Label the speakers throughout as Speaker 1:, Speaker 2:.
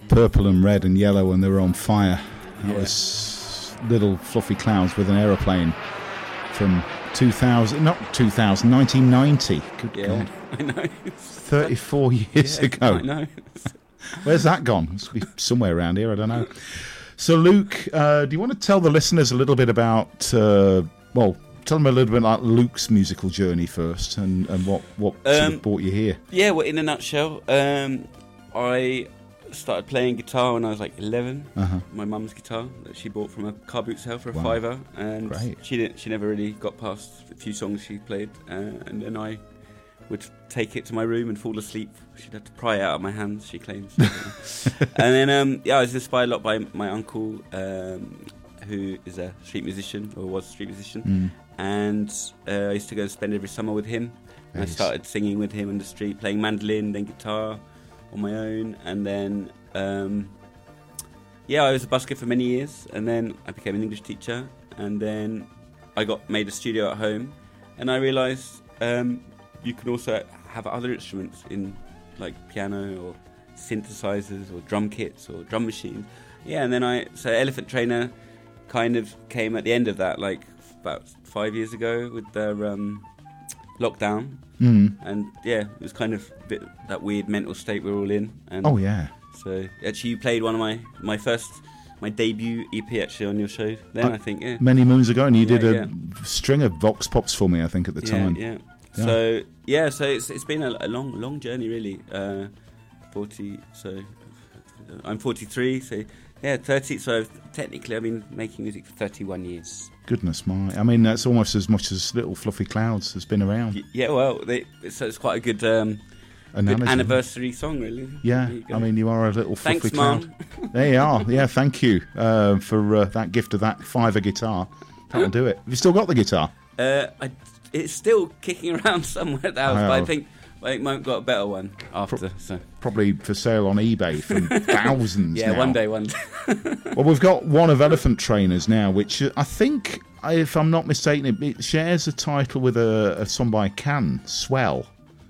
Speaker 1: purple and red and yellow, and they were on fire. That was Little Fluffy Clouds with an Aeroplane from 1990. Good God.
Speaker 2: I know.
Speaker 1: 34 years ago.
Speaker 2: I know.
Speaker 1: Where's that gone? Must be somewhere around here, I don't know. So, Luke, do you want to tell the listeners a little bit about, tell them a little bit about Luke's musical journey first, and what sort of brought you here?
Speaker 2: Yeah, well, in a nutshell, I started playing guitar when I was like 11. My mum's guitar that she bought from a car boot sale for a £5, and she never really got past a few songs she played, and then I would take it to my room and fall asleep. She'd have to pry it out of my hands, she claims. And then I was inspired a lot by my uncle, who is a street musician, or was a street musician, and I used to go and spend every summer with him. And I started singing with him in the street, playing mandolin, then guitar on my own, and then I was a busker for many years, and then I became an English teacher, and then I made a studio at home, and I realised you can also have other instruments in, like piano or synthesizers or drum kits or drum machines. And then so Elephant Trainer kind of came at the end of that, like about 5 years ago with their lockdown. And it was kind of a bit that weird mental state we're all in. And so actually you played one of my debut EP actually on your show then, I think.
Speaker 1: Many moons ago, and you did a string of Vox Pops for me, I think, at the time.
Speaker 2: So it's been a long journey, really. 40, so I'm 43, so 30. So technically, I've been making music for 31 years.
Speaker 1: Goodness my! I mean, that's almost as much as Little Fluffy Clouds has been around.
Speaker 2: So it's quite a good anniversary song, really.
Speaker 1: Yeah, I mean, you are a little fluffy cloud.
Speaker 2: Thanks, Mum.
Speaker 1: There you are. Yeah, thank you for that gift of that £5 guitar. That'll do it. Have you still got the guitar?
Speaker 2: It's still kicking around somewhere at the house, but I think Mike got a better one after.
Speaker 1: Probably for sale on eBay for thousands.
Speaker 2: Yeah,
Speaker 1: now.
Speaker 2: one day.
Speaker 1: Well, we've got one of Elephant Trainers now, which I think, if I'm not mistaken, it shares a title with a song by Can, Swell.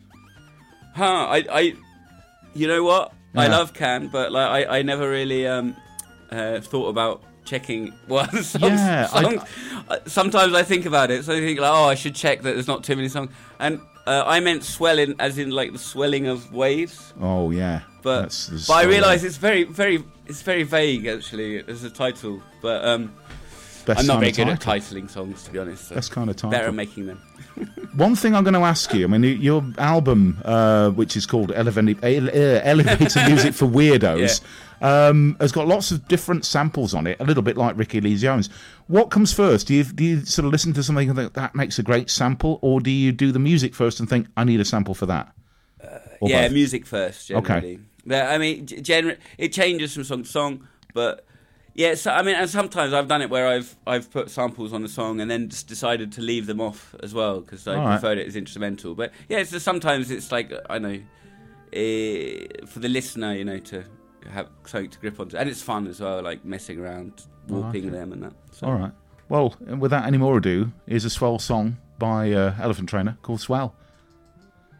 Speaker 2: You know what? Yeah. I love Can, but like I never really thought about checking what the songs. Sometimes I think about it, so I think I should check that there's not too many songs. And I meant swelling, as in like the swelling of waves.
Speaker 1: Oh yeah,
Speaker 2: but I realise it's very vague actually as a title. But I'm not very good at titling songs, to be honest. So
Speaker 1: best kind of title.
Speaker 2: Better making them.
Speaker 1: One thing I'm going to ask you, I mean, your album, which is called Elevator Music for Weirdos, has got lots of different samples on it, a little bit like Ricky Lee Jones. What comes first? Do you sort of listen to something and think that makes a great sample, or do you do the music first and think, I need a sample for that?
Speaker 2: Both? Music first, generally.
Speaker 1: Okay.
Speaker 2: I mean, it changes from song to song, but... Yeah, so I mean, and sometimes I've done it where I've put samples on the song and then just decided to leave them off as well because I preferred it as instrumental. But yeah, so sometimes it's like for the listener, to have something to grip onto, and it's fun as well, like messing around, warping them and that. So.
Speaker 1: All right. Well, without any more ado, here's a swell song by Elephant Trainer called Swell.